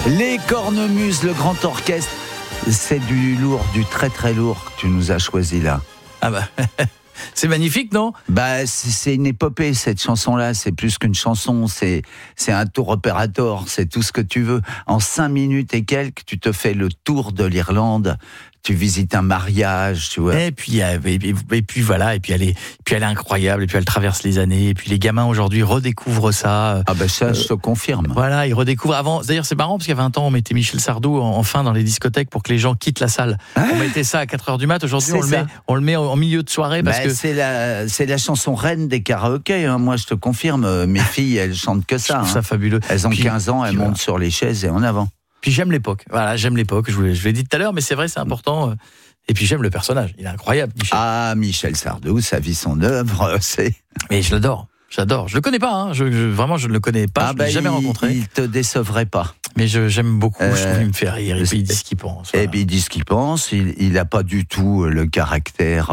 Les Cornemuses, le grand orchestre. C'est du lourd, du très très lourd que tu nous as choisi là. Ah bah, c'est magnifique, non ? Bah, c'est une épopée cette chanson-là. C'est plus qu'une chanson. C'est un tour opérateur. C'est tout ce que tu veux. En 5 minutes et quelques, tu te fais le tour de l'Irlande. Tu visites un mariage, tu vois. Et puis voilà, et puis elle est incroyable, et puis elle traverse les années, et puis les gamins aujourd'hui redécouvrent ça. Ah ben ça, je te confirme. Voilà, ils redécouvrent. Avant, d'ailleurs c'est marrant parce qu'il y avait un temps on mettait Michel Sardou en fin dans les discothèques pour que les gens quittent la salle. On mettait ça à 4h du mat. Aujourd'hui on le met en milieu de soirée parce que c'est la chanson reine des karaokés. Hein. Moi je te confirme, mes filles elles chantent que ça. Je trouve ça fabuleux. Elles ont 15 ans, elles montent sur les chaises et en avant. Puis j'aime l'époque. Voilà, j'aime l'époque. Je l'ai dit tout à l'heure, mais c'est vrai, c'est important. Et puis j'aime le personnage. Il est incroyable, Michel. Ah, Michel Sardou, sa vie, son œuvre, c'est. Mais je l'adore. J'adore. Je le connais pas. Hein. Vraiment, je ne le connais pas. Je l'ai jamais rencontré. Il te décevrait pas. Mais j'aime beaucoup. Je trouve qu'il me fait rire. Et puis il dit ce qu'il pense. Voilà. Et puis il dit ce qu'il pense. Il n'a pas du tout le caractère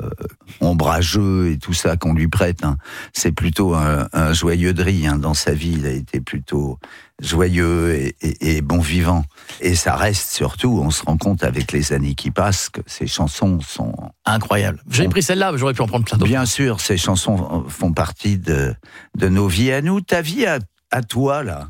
ombrageux et tout ça qu'on lui prête. Hein. C'est plutôt un joyeux de riz. Hein. Dans sa vie, il a été plutôt joyeux et bon vivant. Et ça reste surtout, on se rend compte avec les années qui passent que ces chansons sont incroyables. J'ai pris celle-là, j'aurais pu en prendre plein d'autres. Bien sûr, ces chansons font partie de nos vies à nous. Ta vie à toi, là,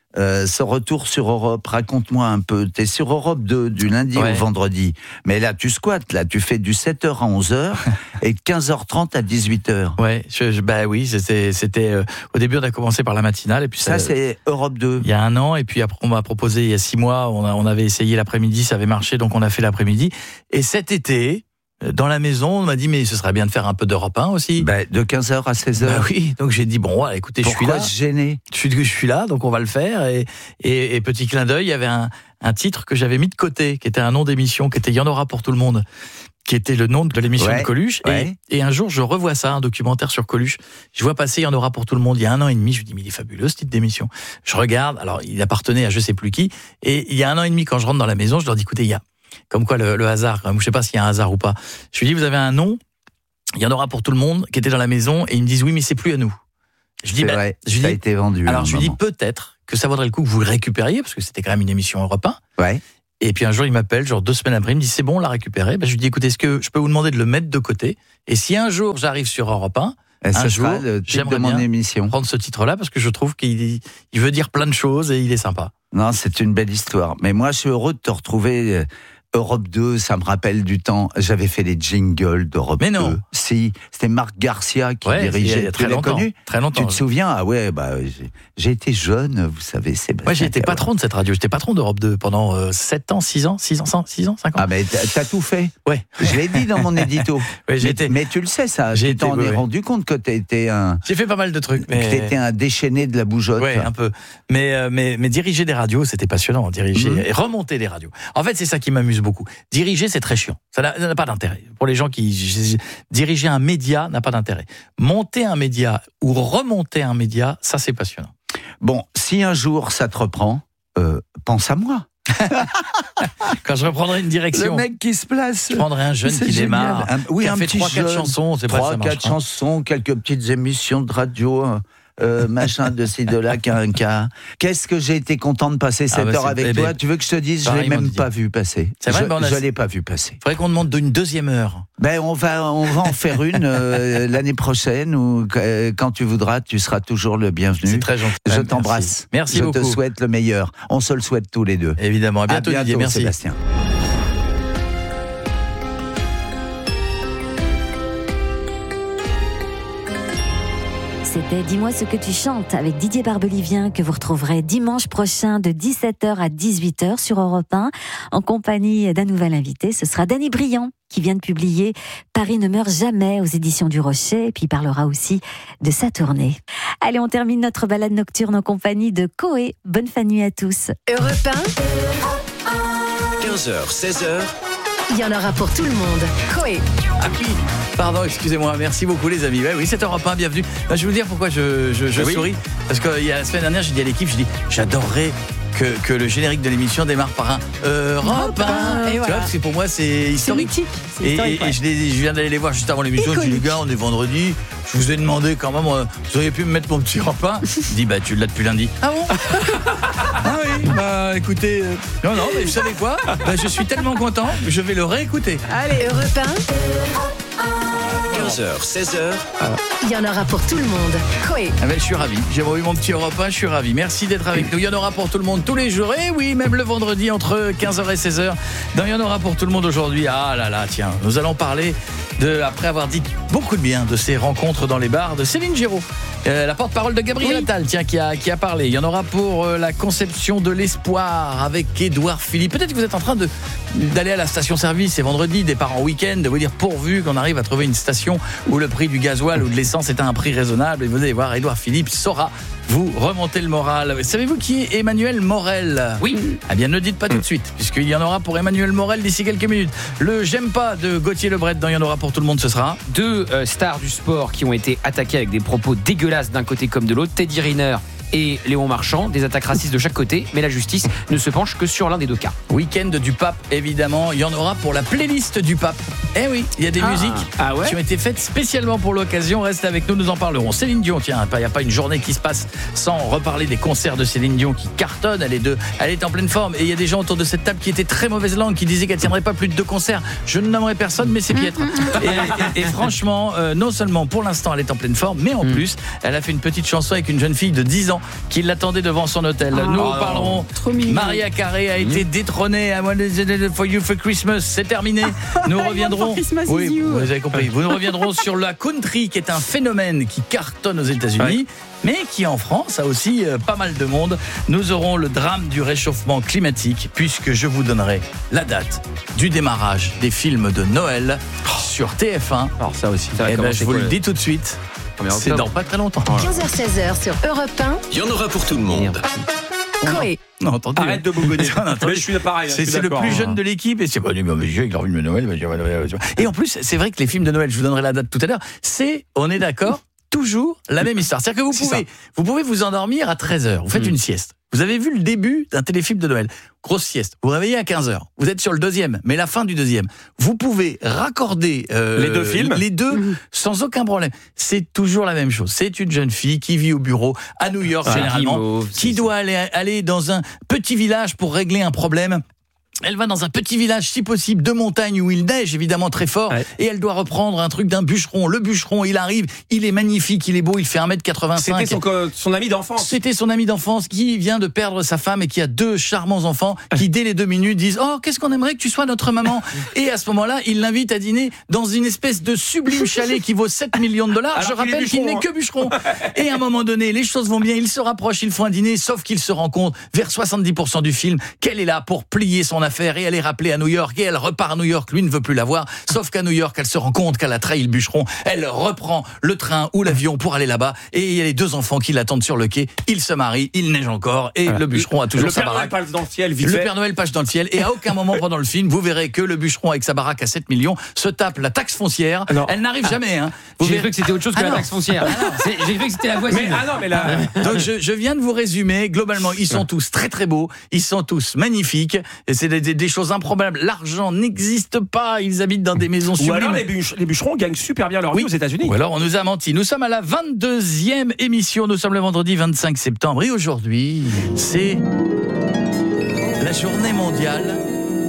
ce retour sur Europe, raconte-moi un peu. T'es sur Europe 2 du lundi au vendredi. Mais là, tu squattes, là, tu fais du 7h à 11h et de 15h30 à 18h. Ouais, bah oui, c'était au début, on a commencé par la matinale. Et puis ça c'est Europe 2. Il y a 1 an, et puis après, on m'a proposé, il y a 6 mois, on avait essayé l'après-midi, ça avait marché, donc on a fait l'après-midi. Et cet été, dans la maison, on m'a dit, mais ce serait bien de faire un peu d'Europe 1 aussi. De 15h à 16h. Bah oui, donc j'ai dit, bon, écoutez, je suis là. Pourquoi se gêner ? Je suis là, donc on va le faire. Et petit clin d'œil, il y avait un titre que j'avais mis de côté, qui était un nom d'émission, qui était « Il y en aura pour tout le monde », qui était le nom de l'émission de Coluche. Et un jour, je revois ça, un documentaire sur Coluche. Je vois passer « Il y en aura pour tout le monde » il y a 1 an et demi. Je me dis, mais il est fabuleux ce titre d'émission. Je regarde, alors il appartenait à je sais plus qui. Et il y a 1 an et demi, quand je rentre dans la maison, je leur dis, écoutez, il y a comme quoi le hasard, je ne sais pas s'il y a un hasard ou pas. Je lui dis, vous avez un nom, il y en aura pour tout le monde, qui était dans la maison, et ils me disent, oui, mais c'est plus à nous. Je dis, ça a été vendu. Alors je lui dis, peut-être que ça vaudrait le coup que vous le récupériez, parce que c'était quand même une émission Europe 1. Ouais. Et puis un jour, il m'appelle, 2 semaines après, il me dit, c'est bon, on l'a récupéré. Je lui dis, écoutez, est-ce que je peux vous demander de le mettre de côté ? Et si un jour, j'arrive sur Europe 1, un jour, j'aimerais bien prendre ce titre-là, parce que je trouve qu'il veut dire plein de choses et il est sympa. Non, c'est une belle histoire. Mais moi, je suis heureux de te retrouver. Europe 2, ça me rappelle du temps. J'avais fait les jingles d'Europe 2. Mais non. Si, c'était Marc Garcia qui dirigeait. Il y a très longtemps. Connu très longtemps. Tu te souviens ? Ah ouais, j'ai été jeune, vous savez, Sébastien. Moi, j'ai été patron de cette radio. J'étais patron d'Europe 2 pendant 7 ans, 6 ans, 5 ans. Ah mais t'as tout fait. Ouais. Je l'ai dit dans mon édito. Mais tu le sais ça. Tu t'en es rendu compte que t'étais un. J'ai fait pas mal de trucs. Mais... Que t'étais un déchaîné de la bougeotte. Ouais, un peu. Mais diriger des radios, c'était passionnant. Et remonter des radios. En fait, c'est ça qui m'amuse beaucoup. Diriger, c'est très chiant. Ça n'a pas d'intérêt. Pour les gens qui... Diriger un média n'a pas d'intérêt. Monter un média ou remonter un média, ça, c'est passionnant. Bon, si un jour ça te reprend, pense à moi. Quand je reprendrai une direction. Le mec qui se place. Je prendrai un jeune qui démarre. Qui a fait 3-4 chansons. 3-4 chansons, quelques petites émissions de radio. Machin de ci, de là, qu'un cas. Qu'est-ce que j'ai été content de passer cette heure avec toi. Tu veux que je te dise, je ne l'ai même pas vu passer. C'est vrai, je ne l'ai pas vu passer. Il faudrait qu'on demande une 2e heure. On va en faire une l'année prochaine, ou quand tu voudras, tu seras toujours le bienvenu. C'est très gentil. Je t'embrasse. Merci beaucoup. Je te souhaite le meilleur. On se le souhaite tous les deux. Évidemment. À bientôt, Didier. Merci. Sébastien. C'était Dis-moi ce que tu chantes avec Didier Barbelivien que vous retrouverez dimanche prochain de 17h à 18h sur Europe 1 en compagnie d'un nouvel invité. Ce sera Danny Briand qui vient de publier Paris ne meurt jamais aux éditions du Rocher et puis il parlera aussi de sa tournée. Allez, on termine notre balade nocturne en compagnie de Coé. Bonne fin de nuit à tous. Europe 1. 15h, 16h. Il y en aura pour tout le monde. Coé. Ah oui, pardon, excusez-moi, merci beaucoup les amis. Oui, c'est Europe 1, bienvenue. Je vais vous dire pourquoi je souris. Parce que la semaine dernière, j'ai dit à l'équipe, j'adorerais que le générique de l'émission démarre par un Europe 1. Tu vois, parce que pour moi, c'est historique. C'est mythique. C'est historique, Et je viens d'aller les voir juste avant l'émission. Je dis, les gars, on est vendredi. Je vous ai demandé quand même, vous auriez pu me mettre mon petit Europe 1. Je dis, bah, tu l'as depuis lundi. Ah bon? Ah oui, bah, écoutez. Non, mais vous savez quoi? Bah, je suis tellement content, je vais le réécouter. Allez, Europe 15h, 16h. 1, il y en aura pour tout le monde. Coé. Ah ben, je suis ravi. J'ai revu mon petit Europe 1, je suis ravi. Merci d'être avec nous. Il y en aura pour tout le monde tous les jours. Et oui, même le vendredi entre 15h et 16h. Il y en aura pour tout le monde aujourd'hui. Ah là là, tiens, nous allons parler après avoir dit beaucoup de bien de ces rencontres dans les bars de Céline Giraud. La porte-parole de Gabriel Attal, tiens, qui a parlé. Il y en aura pour la conception de l'espoir avec Édouard Philippe. Peut-être que vous êtes en train d'aller à la station-service, c'est vendredi, départ en week-end, de vous dire pourvu qu'on arrive à trouver une station où le prix du gasoil ou de l'essence est à un prix raisonnable. Et vous allez voir, Édouard Philippe saura vous remonter le moral. Savez-vous qui est Emmanuel Morel? Oui. Eh bien, ne dites pas tout de suite, puisqu'il y en aura pour Emmanuel Morel d'ici quelques minutes. Le J'aime pas de Gauthier Lebret, dans Il y en aura pour tout le monde, ce sera 2 stars du sport qui ont été attaquées avec des propos dégueulasses d'un côté comme de l'autre. Teddy Riner et Léon Marchand, des attaques racistes de chaque côté, mais la justice ne se penche que sur l'un des 2 cas. Week-end du pape, évidemment. Il y en aura pour la playlist du pape. Eh oui, il y a des musiques qui ont été faites spécialement pour l'occasion. Reste avec nous, nous en parlerons. Céline Dion, tiens, il n'y a pas une journée qui se passe sans reparler des concerts de Céline Dion qui cartonnent. Elle est en pleine forme. Et il y a des gens autour de cette table qui étaient très mauvaise langue, qui disaient qu'elle ne tiendrait pas plus de 2 concerts. Je ne nommerai personne, mais c'est piètre. Et franchement, non seulement pour l'instant elle est en pleine forme, mais en plus, elle a fait une petite chanson avec une jeune fille de 10 ans qui l'attendait devant son hôtel. Nous parlerons. Maria Carey a été détrônée à For You for Christmas. C'est terminé. Nous reviendrons. Oui, vous avez compris. Nous reviendrons sur la country, qui est un phénomène qui cartonne aux États-Unis, mais qui en France a aussi pas mal de monde. Nous aurons le drame du réchauffement climatique, puisque je vous donnerai la date du démarrage des films de Noël sur TF1. Alors ça aussi. Je vous le dis tout de suite. C'est dans pas très longtemps. 15h-16h sur Europe 1. Il y en aura pour tout le monde. Coé. Non, attendez. Arrête de bougonner. Mais je suis pareil. C'est le plus jeune de l'équipe et c'est pas du monsieur avec leur film de Noël. Et en plus, c'est vrai que les films de Noël, je vous donnerai la date tout à l'heure, on est d'accord, toujours la même histoire. C'est-à-dire que vous pouvez vous endormir à 13h. Vous faites une sieste. Vous avez vu le début d'un téléfilm de Noël. Grosse sieste. Vous vous réveillez à 15h. Vous êtes sur le 2e, mais la fin du 2e. Vous pouvez raccorder les 2 films. Les 2 sans aucun problème. C'est toujours la même chose. C'est une jeune fille qui vit au bureau à New York généralement, qui doit aller dans un petit village pour régler un problème. Elle va dans un petit village, si possible, de montagne où il neige évidemment très fort, et elle doit reprendre un truc d'un bûcheron. Le bûcheron, il arrive, il est magnifique, il est beau, il fait 1m85. C'était son ami d'enfance. C'était son ami d'enfance qui vient de perdre sa femme et qui a 2 charmants enfants qui, dès les 2 minutes, disent « Oh, qu'est-ce qu'on aimerait que tu sois notre maman ?» Et à ce moment-là, il l'invite à dîner dans une espèce de sublime chalet qui vaut 7 millions de dollars. Je rappelle qu'il n'est que bûcheron. Et à un moment donné, les choses vont bien, ils se rapprochent, ils font un dîner, sauf qu'ils se rendent compte, vers 70% du film, qu'elle est là pour plier son affaire et elle est rappelée à New York et elle repart à New York, lui ne veut plus la voir, sauf qu'à New York elle se rend compte qu'elle a trahi le bûcheron, elle reprend le train ou l'avion pour aller là-bas et il y a les 2 enfants qui l'attendent sur le quai, ils se marient, il neige encore et le bûcheron a toujours sa baraque. Le Père Noël passe dans le ciel, vite fait. Le Père Noël passe dans le ciel et à aucun moment pendant le film vous verrez que le bûcheron avec sa baraque à 7 millions se tape la taxe foncière, elle n'arrive jamais. J'ai cru que c'était autre chose que la taxe foncière. J'ai cru que c'était la voisine. Donc je viens de vous résumer, globalement ils sont tous très très beaux, ils sont tous magnifiques, et c'est des choses improbables. L'argent n'existe pas, ils habitent dans des maisons sublimes. Ou alors les bûcherons gagnent super bien leur vie aux États-Unis. Ou alors on nous a menti. Nous sommes à la 22e émission, nous sommes le vendredi 25 septembre et aujourd'hui c'est la journée mondiale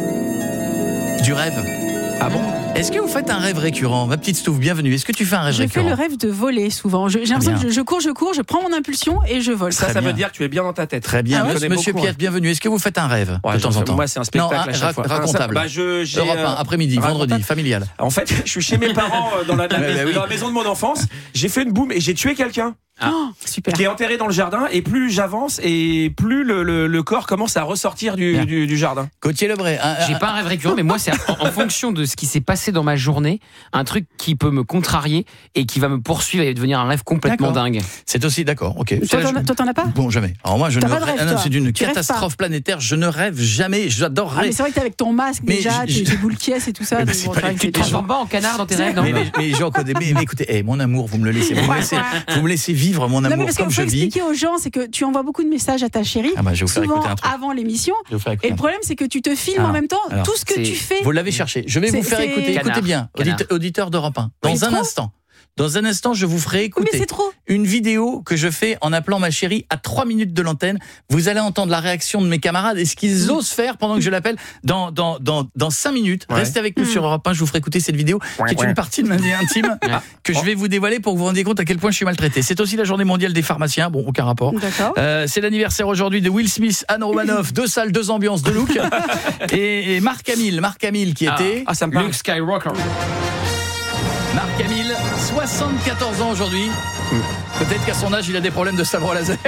du rêve. Ah bon? Est-ce que vous faites un rêve récurrent? Ma petite Stouff, bienvenue. Est-ce que tu fais un rêve récurrent? Je fais le rêve de voler souvent. J'ai l'impression que je cours, je prends mon impulsion et je vole. Ça veut dire que tu es bien dans ta tête. Très bien. Monsieur Piette, bienvenue. Est-ce que vous faites un rêve de temps en temps? Moi, c'est un spectacle à chaque fois. Racontable. Europe 1, après-midi, vendredi, familial. En fait, je suis chez mes parents dans la maison de mon enfance. J'ai fait une boum et j'ai tué quelqu'un. Super. Qui est enterré dans le jardin et plus j'avance et plus le corps commence à ressortir du jardin. Gauthier Lebret. J'ai pas un rêve récurrent, mais moi c'est en fonction de ce qui s'est passé dans ma journée, un truc qui peut me contrarier et qui va me poursuivre et devenir un rêve complètement dingue. C'est aussi d'accord, ok. Toi t'en as pas? Bon, jamais. Alors moi je ne rêve. C'est d'une catastrophe planétaire, je ne rêve jamais, j'adorerais. Mais c'est vrai que t'es avec ton masque déjà, tes boules qui et tout ça. Tu te transformes pas en canard dans tes rêves, non? Mais Jean, écoutez, mon amour, vous me le laissez, vous me laissez vivre mon Non, mais amour parce comme qu'il faut je vis. expliquer aux gens, c'est que tu envoies beaucoup de messages à ta chérie, Ah bah, je vais vous faire souvent écouter un truc. avant l'émission. Je vais vous faire écouter Et un le truc. problème, c'est que tu te filmes en même temps alors, tout ce que tu fais. Vous l'avez cherché. Je vais vous faire écouter. Canard. Écoutez bien, Canard. auditeur d'Europe 1. Dans Oui, un trop. instant. Dans un instant, je vous ferai Oui, écouter mais c'est trop. une vidéo que je fais en appelant ma chérie à 3 minutes de l'antenne. Vous allez entendre la réaction de mes camarades et ce qu'ils osent faire pendant que je l'appelle dans 5 minutes. Ouais. Restez avec nous sur Europe 1, je vous ferai écouter cette vidéo qui est une partie de ma vie intime que je vais vous dévoiler pour que vous vous rendiez compte à quel point je suis maltraité. C'est aussi la journée mondiale des pharmaciens, bon, aucun rapport. D'accord. C'est l'anniversaire aujourd'hui de Will Smith, Anne Romanoff, 2 salles, 2 ambiances, 2 looks. et Marc Hamill qui était... Ah, ça me parle. Luke Skywalker. Marc Hamill, 74 ans aujourd'hui. Peut-être qu'à son âge, il a des problèmes de sabre laser.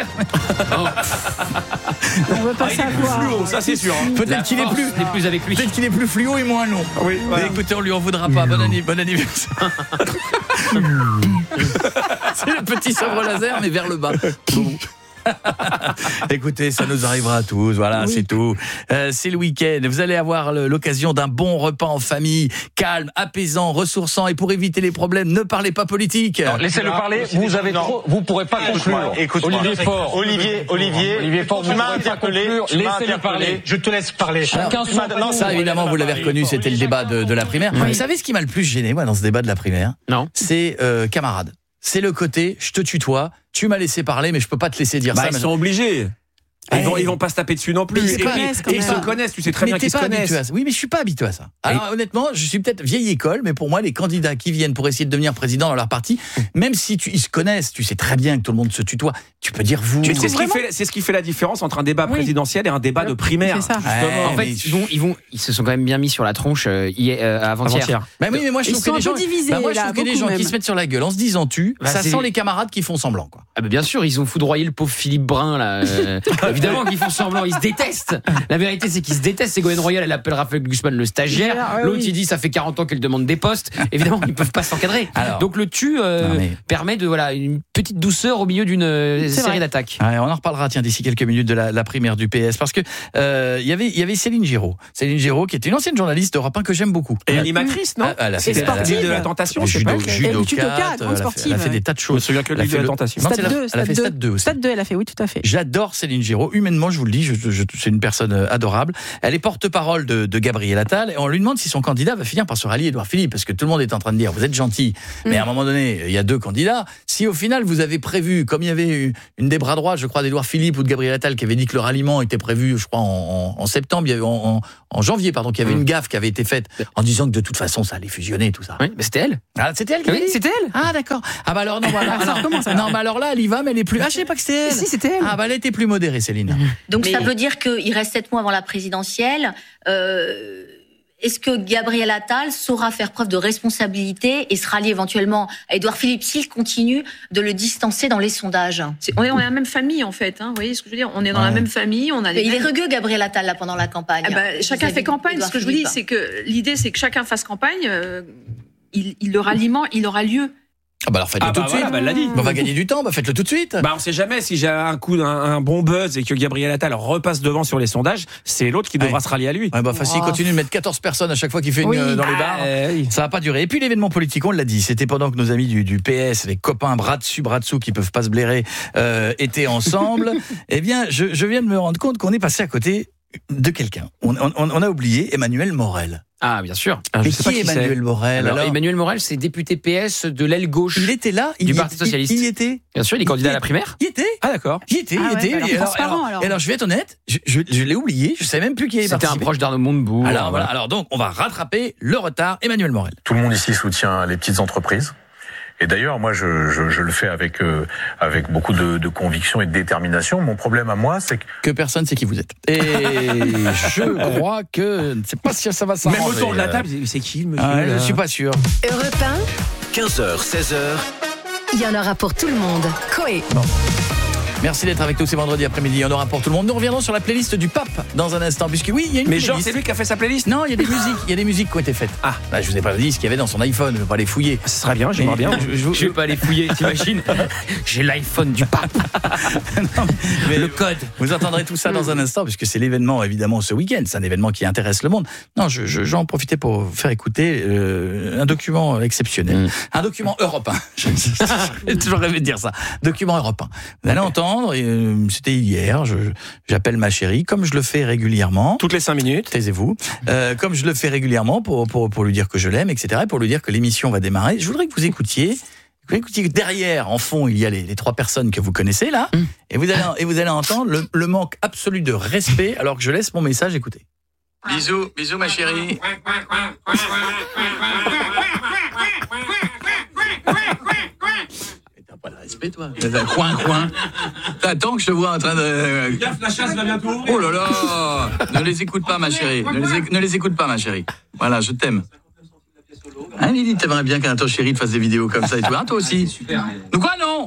On veut pas Il est plus savoir. fluo, ça c'est sûr. Peut-être qu'il est plus... n'est plus avec lui. Peut-être qu'il est plus fluo et moins long. Oui, voilà. Mais écoutez, on lui en voudra pas. Bon anniversaire. C'est le petit sabre laser, mais vers le bas. Écoutez, ça nous arrivera à tous, voilà, c'est tout. C'est le week-end, vous allez avoir l'occasion d'un bon repas en famille, calme, apaisant, ressourçant, et pour éviter les problèmes, ne parlez pas politique. Laissez-le parler, vous pourrez pas conclure. Olivier Faure. Olivier Faure, tu m'as interpellé. Laissez-le parler. Je te laisse parler. Alors, ça, évidemment, vous l'avez reconnu, c'était le débat de la primaire. Vous savez ce qui m'a le plus gêné, moi, dans ce débat de la primaire? Non. C'est camarade. C'est le côté, je te tutoie, tu m'as laissé parler, mais je peux pas te laisser dire ça. Ils sont obligés. Ils vont pas se taper dessus non plus. Mais Ils se connaissent, tu sais très mais bien qu'ils se t'es pas habitué à connaissent. ça. Oui, mais je suis pas habitué à ça. Alors honnêtement, je suis peut-être vieille école, mais pour moi, les candidats qui viennent pour essayer de devenir président dans leur parti, même si ils se connaissent, tu sais très bien que tout le monde se tutoie, tu peux dire vous. Mais c'est ce qui fait la différence entre un débat présidentiel et un débat de primaire. C'est ça. En fait, ils se sont quand même bien mis sur la tronche avant-hier. Bah oui, mais moi je Ils trouve sont que un les gens, peu divisés, moi je là, trouve que les beaucoup gens qui même. se mettent sur la gueule en se disant ça sent les camarades qui font semblant, quoi. Ah bah bien sûr, ils ont foudroyé le pauvre Philippe Brun là. Évidemment qu'ils font semblant, ils se détestent. La vérité c'est qu'ils se détestent. Ségolène Royal, elle appelle Raphaël Glucksmann le stagiaire. L'autre il dit ça fait 40 ans qu'elle demande des postes. Évidemment ils peuvent pas s'encadrer. Donc le permet de une petite douceur au milieu d'une série d'attaques. Ouais, on en reparlera d'ici quelques minutes de la primaire du PS parce que il y avait Céline Giraud qui était une ancienne journaliste d'Europe 1 que j'aime beaucoup. Et animatrice, non? Elle a fait sportive de la tentation, je sais pas. Judokate, elle a fait des tas de choses. Je me souviens que de la tentation. Elle a fait Stade 2 aussi. Stade 2, elle a fait, oui, tout à fait. J'adore Céline Giraud. Humainement, je vous le dis, c'est une personne adorable. Elle est porte-parole de Gabriel Attal et on lui demande si son candidat va finir par se rallier Édouard Philippe parce que tout le monde est en train de dire vous êtes gentil, mais à un moment donné, il y a 2 candidats. Si au final vous avez prévu, comme il y avait une des bras droits, je crois, d'Édouard Philippe ou de Gabriel Attal qui avait dit que le ralliement était prévu, je crois, en septembre, il y avait en janvier, pardon, qu'il y avait une gaffe qui avait été faite en disant que de toute façon ça allait fusionner, tout ça. Oui, mais c'était elle. Ah, c'était elle qui avait dit. C'était elle. Ah, d'accord. Ah, bah alors, non, alors là, elle y va, mais elle est plus. Ah, je sais pas que c'était elle. Si, c'était elle. Ah, bah elle était plus modérée, Céline. Donc ça veut dire qu'il reste 7 mois avant la présidentielle. Est-ce que Gabriel Attal saura faire preuve de responsabilité et se rallier éventuellement à Édouard Philippe s'il continue de le distancer dans les sondages? On est la même famille en fait. Vous voyez ce que je veux dire? On est dans la même famille. Il est rugueux, Gabriel Attal, là, pendant la campagne. Chacun fait campagne. Ce que je vous dis, c'est que l'idée, c'est que chacun fasse campagne. Le ralliement, il aura lieu. Ah bah alors faites-le tout de suite. Elle l'a dit. On va gagner du temps, faites-le tout de suite. On sait jamais si j'ai un bon buzz et que Gabriel Attal repasse devant sur les sondages, c'est l'autre qui devra se rallier à lui. S'il continue de mettre 14 personnes à chaque fois qu'il fait dans les bars, ça va pas durer. Et puis l'événement politique, on l'a dit, c'était pendant que nos amis du PS, les copains bras dessus bras dessous qui peuvent pas se blairer, étaient ensemble. Eh bien, je viens de me rendre compte qu'on est passé à côté de quelqu'un. On a oublié Emmanuel Morel. Ah, bien sûr. Mais qui est Emmanuel Morel? Alors, Emmanuel Morel, c'est député PS de l'aile gauche. Il était là, du Parti Socialiste. Il y était. Bien sûr, il est candidat à la primaire. Il était. Ah, d'accord. Il était. Alors, je vais être honnête, je l'ai oublié, je savais même plus qui est participé. C'était un proche d'Arnaud Montebourg. Alors donc, on va rattraper le retard. Emmanuel Morel. Tout le monde ici soutient les petites entreprises. Et d'ailleurs, moi, je le fais avec beaucoup de conviction et de détermination. Mon problème à moi, c'est que personne ne sait qui vous êtes. Et je crois que je ne sais pas si ça va s'arranger. Même autour de la table, c'est qui le monsieur Je suis pas sûr. Europe 1, 15h, 16h. il y en aura pour tout le monde. Coé. Merci d'être avec nous ce vendredi après-midi. Il y en aura pour tout le monde. Nous reviendrons sur la playlist du pape dans un instant, puisque oui, il y a une playlist. Mais genre, c'est lui qui a fait sa playlist? Non, il y a des musiques. Il y a des musiques qui ont été faites. Ah, bah, je vous ai pas dit ce qu'il y avait dans son iPhone. Je vais pas les fouiller. Ce serait bien, j'aimerais bien. Je vais pas les fouiller, t'imagines? J'ai l'iPhone du pape. Non, mais le code. Vous entendrez tout ça dans un instant, puisque c'est l'événement évidemment ce week-end. C'est un événement qui intéresse le monde. Non, j'en profitais pour vous faire écouter un document exceptionnel, un document européen. J'ai toujours rêvé de dire ça. Document européen. Vous allez entendre. C'était hier. J'appelle ma chérie, comme je le fais régulièrement. Toutes les 5 minutes. Taisez-vous. Comme je le fais régulièrement pour lui dire que je l'aime, etc. Et pour lui dire que l'émission va démarrer. Je voudrais que vous écoutiez. Derrière, en fond, il y a les 3 personnes que vous connaissez là, et vous allez entendre le manque absolu de respect alors que je laisse mon message écouter. Bisous ma chérie. T'as pas de respect toi. Coin. T'attends que je te vois en train de. Gaffe, la chasse va bientôt. Oh là là. Ne les écoute pas ma chérie. Ne les écoute pas ma chérie. Voilà, je t'aime. Hein, Lily, t'aimerais bien qu'un ton chéri te fasse des vidéos comme ça et tout, hein, toi aussi. Super. De quoi, non?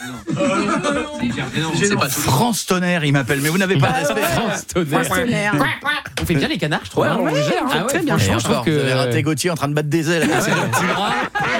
C'est pas France Tonnerre, il m'appelle, mais vous n'avez pas de respect. France Tonnerre. On fait bien les canards, je trouve. Ouais, on gère, ah ouais, très bien. Je trouve que vous avez raté Gauthier en train de battre des ailes. C'est le petit bras.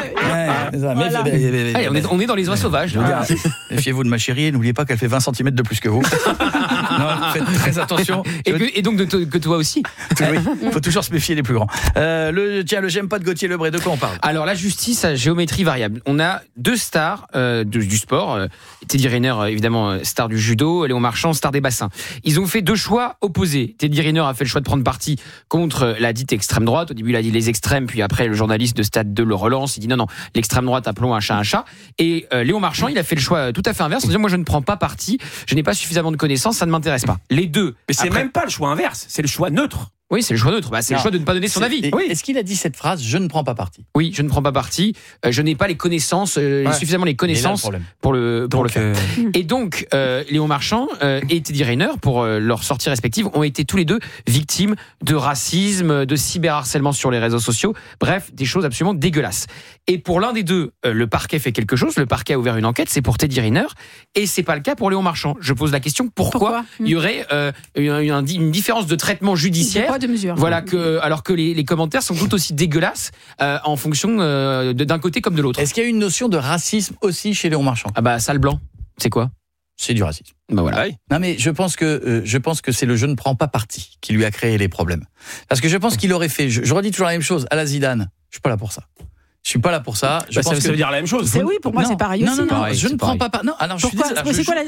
On est dans les oies sauvages. Méfiez-vous de ma chérie et n'oubliez pas qu'elle fait 20 cm de plus que vous. Non, faites très attention. Et donc que toi aussi. Il faut toujours se méfier des plus grands. Le j'aime pas de Gauthier Lebray, de quoi on parle? Alors la justice à géométrie variable. On a 2 stars du sport. Teddy Riner, évidemment, star du judo. Léon Marchand, star des bassins. Ils ont fait 2 choix opposés. Teddy Riner a fait le choix de prendre parti contre la dite extrême droite. Au début, il a dit les extrêmes, puis après, le journaliste de Stade 2 le relance. Il dit non, l'extrême droite, appelons un chat. Et Léon Marchand, il a fait le choix tout à fait inverse. En disant, moi, je ne prends pas parti. Je n'ai pas suffisamment de connaissances, ça ne m'intéresse pas. Les deux. Mais c'est même pas le choix inverse, c'est le choix neutre. Oui, c'est le choix neutre. C'est le choix de ne pas donner son avis. Oui. Est-ce qu'il a dit cette phrase, je ne prends pas parti? Oui, je ne prends pas parti. Je n'ai pas les connaissances, suffisamment les connaissances pour le faire. Et donc, Léon Marchand et Teddy Riner, pour leur sortie respective, ont été tous les deux victimes de racisme, de cyberharcèlement sur les réseaux sociaux. Bref, des choses absolument dégueulasses. Et pour l'un des deux, le parquet fait quelque chose. Le parquet a ouvert une enquête. C'est pour Teddy Riner. Et c'est pas le cas pour Léon Marchand. Je pose la question, pourquoi il y aurait une différence de traitement judiciaire? De mesure. Voilà, alors que les commentaires sont tout aussi dégueulasses en fonction d'un côté comme de l'autre. Est-ce qu'il y a une notion de racisme aussi chez Léon Marchand? Ah bah, sale blanc, c'est quoi? C'est du racisme. Bah voilà. Non mais je pense que c'est le je ne prends pas parti qui lui a créé les problèmes. Parce que je pense qu'il aurait fait, je redis toujours la même chose, à la Zidane, je suis pas là pour ça. Je suis pas là pour ça. Ça veut dire la même chose. C'est oui, pour moi c'est pareil aussi. Non, je ne prends pas part. Non, alors je suis désolé. C'est quoi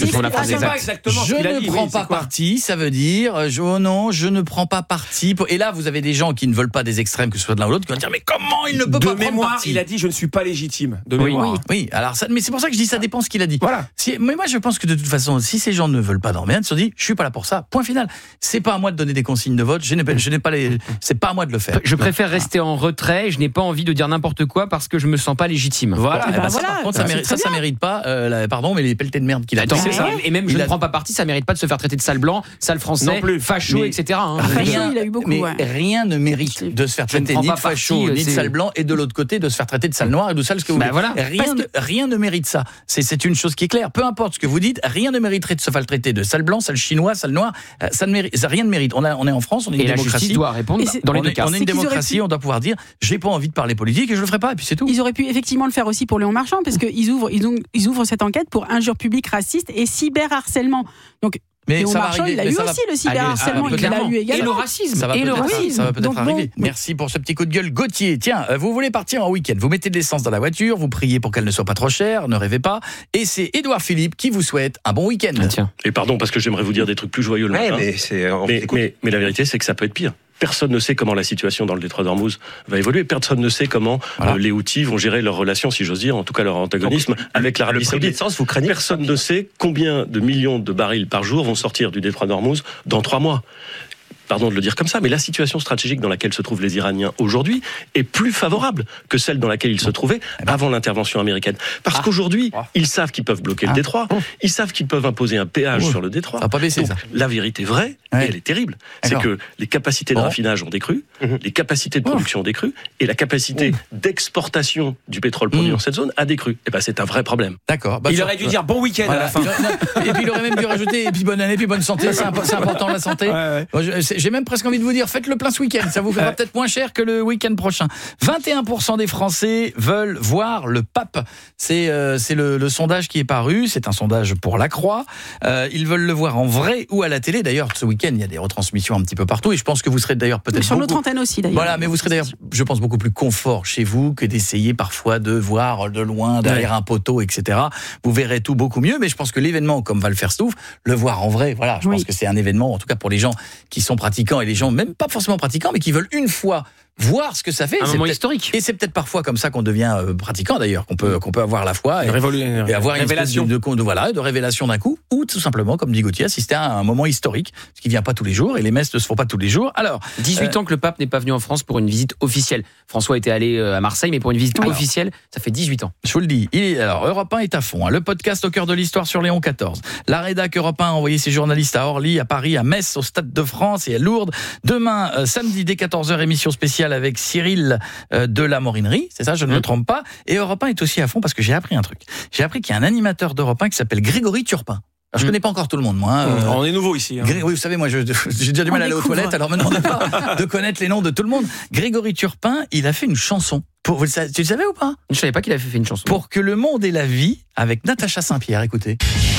je ne prends pas parti, ça veut dire je ne prends pas parti. Et là, vous avez des gens qui ne veulent pas des extrêmes, que ce soit de l'un ou l'autre, qui vont dire mais comment il ne peut pas prendre parti? Il a dit je ne suis pas légitime. De mémoire. Oui. Alors ça, mais c'est pour ça que je dis ça dépend ce qu'il a dit. Voilà. Mais moi je pense que de toute façon, si ces gens ne veulent pas dormir, ils se sont dit je suis pas là pour ça. Point final. C'est pas à moi de donner des consignes de vote. Je n'ai pas les. C'est pas à moi de le faire. Je préfère rester en retrait. Je n'ai pas envie de dire n'importe quoi parce que je me sens pas légitime. Voilà. Par contre, ça mérite pas. Pardon, mais les pelletés de merde qu'il a. Attends, et même je ne prends pas parti. Ça mérite pas de se faire traiter de sale blanc, sale français, facho, etc. Rien, il a eu beaucoup. Rien ne mérite de se faire traiter ni de facho, ni de sale blanc, et de l'autre côté de se faire traiter de sale noir et de sale ce que vous voulez. Voilà. Rien ne mérite ça. C'est une chose qui est claire. Peu importe ce que vous dites, rien ne mériterait de se faire traiter de sale blanc, sale chinois, sale noir. Rien ne mérite. On est en France, on est une démocratie. La justice doit répondre dans les deux cas. On est une démocratie, on doit pouvoir dire j'ai pas envie de parler politique et je le ferai pas et puis c'est tout. Ils auraient pu effectivement le faire aussi pour Léon Marchand parce qu'ils ouvrent cette enquête pour injures publiques racistes et cyberharcèlement. Donc mais Léon Marchand, il a eu aussi le cyberharcèlement, il l'a eu également. Et le racisme. Ça va peut-être arriver. Merci pour ce petit coup de gueule. Gauthier, tiens, vous voulez partir en week-end, vous mettez de l'essence dans la voiture, vous priez pour qu'elle ne soit pas trop chère, ne rêvez pas. Et c'est Édouard Philippe qui vous souhaite un bon week-end. Tiens. Et pardon, parce que j'aimerais vous dire des trucs plus joyeux le matin. Mais la vérité, c'est que ça peut être pire. Personne ne sait comment la situation dans le détroit d'Ormuz va évoluer. Personne ne sait comment les Houthis vont gérer leur relation, si j'ose dire, en tout cas leur antagonisme avec l'Arabie Saoudite. Personne ne sait combien de millions de barils par jour vont sortir du détroit d'Ormuz dans 3 mois. pardon de le dire comme ça, mais la situation stratégique dans laquelle se trouvent les Iraniens aujourd'hui est plus favorable que celle dans laquelle ils se trouvaient avant l'intervention américaine. Parce qu'aujourd'hui, ils savent qu'ils peuvent bloquer le détroit, ils savent qu'ils peuvent imposer un péage sur le détroit. Ça va pas baisser, donc, ça. la vérité vraie, et elle est terrible, c'est que les capacités de raffinage ont décru, les capacités de production ont décru, et la capacité d'exportation du pétrole produit dans cette zone a décru. Et ben c'est un vrai problème. D'accord. Il aurait dû dire bon week-end à la fin. Et puis il aurait même dû rajouter et puis bonne année, puis bonne santé. C'est important la santé. J'ai même presque envie de vous dire, faites le plein ce week-end. Ça vous fera peut-être moins cher que le week-end prochain. 21% des Français veulent voir le pape. C'est le sondage qui est paru. C'est un sondage pour La Croix. Ils veulent le voir en vrai ou à la télé. D'ailleurs, ce week-end, il y a des retransmissions un petit peu partout. Et je pense que vous serez d'ailleurs peut-être sur notre antenne aussi, d'ailleurs. Voilà, mais vous serez d'ailleurs, je pense, beaucoup plus confort chez vous que d'essayer parfois de voir de loin, derrière un poteau, etc. Vous verrez tout beaucoup mieux. Mais je pense que l'événement, comme va le faire Stouff, le voir en vrai, voilà, je pense que c'est un événement, en tout cas pour les gens qui sont pratiquants et les gens même pas forcément pratiquants, mais qui veulent une fois voir ce que ça fait. Un moment historique. Et c'est peut-être parfois comme ça qu'on devient pratiquant d'ailleurs, qu'on peut avoir la foi et avoir une révélation de révélation d'un coup, ou tout simplement, comme dit Gauthier, assister à un moment historique, ce qui vient pas tous les jours et les messes ne se font pas tous les jours. Alors, 18 ans que le pape n'est pas venu en France pour une visite officielle. François était allé à Marseille, mais pour une visite officielle, ça fait 18 ans. Je vous le dis. Alors, Europe 1 est à fond. Le podcast au cœur de l'histoire sur Léon XIV. La rédac Europe 1 a envoyé ses journalistes à Orly, à Paris, à Metz, au Stade de France et à Lourdes. Demain, samedi dès 14h, émission spéciale avec Cyril de la Morinerie, c'est ça, je ne me trompe pas. Et Europe 1 est aussi à fond parce que j'ai appris un truc. J'ai appris qu'il y a un animateur d'Europe 1 qui s'appelle Grégory Turpin. Alors, je connais pas encore tout le monde, moi. On est nouveau ici. Oui, vous savez, moi, j'ai déjà du mal à aller aux toilettes, alors me demandez pas de connaître les noms de tout le monde. Grégory Turpin, il a fait une chanson. Tu le savais ou pas ? Je savais pas qu'il avait fait une chanson. Pour que le monde ait la vie, avec Natacha Saint-Pierre, écoutez.